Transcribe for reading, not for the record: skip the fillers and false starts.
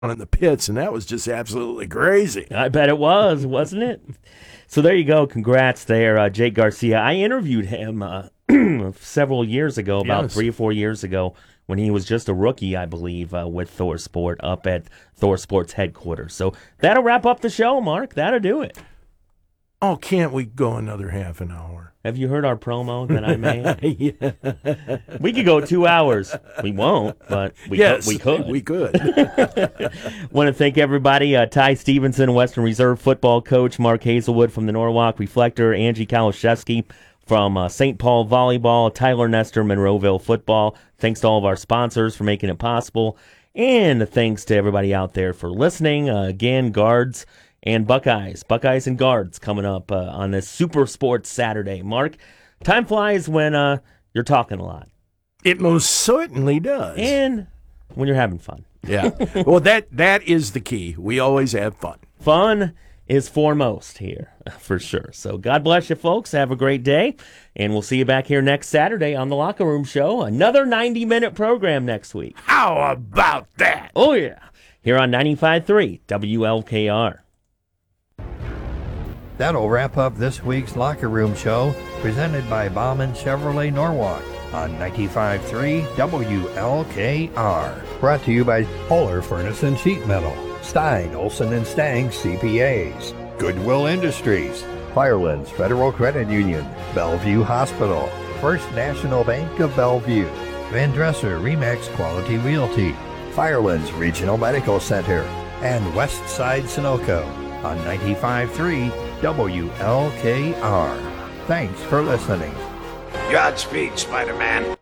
in the pits, and that was just absolutely crazy. I bet it was, wasn't it? So there you go. Congrats there, Jake Garcia. I interviewed him several years ago, about 3 or 4 years ago, when he was just a rookie, I believe, with Thor Sport up at Thor Sports headquarters. So that'll wrap up the show, Mark. That'll do it. Oh, can't we go another half an hour? Have you heard our promo that I made? Yeah. We could go 2 hours. We won't, but we could. We could. Want to thank everybody. Ty Stevenson, Western Reserve football coach. Mark Hazelwood from the Norwalk Reflector. Angie Kalashevsky from St. Paul Volleyball. Tyler Nestor, Monroeville football. Thanks to all of our sponsors for making it possible. And thanks to everybody out there for listening. Again, Guards and Buckeyes. Buckeyes and Guards coming up on this Super Sports Saturday. Mark, time flies when you're talking a lot. It most certainly does. And when you're having fun. Yeah. Well, that is the key. We always have fun. Fun is foremost here, for sure. So God bless you, folks. Have a great day. And we'll see you back here next Saturday on the Locker Room Show. Another 90-minute program next week. How about that? Oh, yeah. Here on 95.3 WLKR. That'll wrap up this week's Locker Room Show, presented by Bauman Chevrolet Norwalk on 95.3 WLKR. Brought to you by Polar Furnace and Sheet Metal, Stein, Olson and Stang CPAs, Goodwill Industries, Firelands Federal Credit Union, Bellevue Hospital, First National Bank of Bellevue, Van Dresser Remax Quality Realty, Firelands Regional Medical Center, and Westside Sunoco on 95.3 WLKR. Thanks for listening. Godspeed, Spider-Man.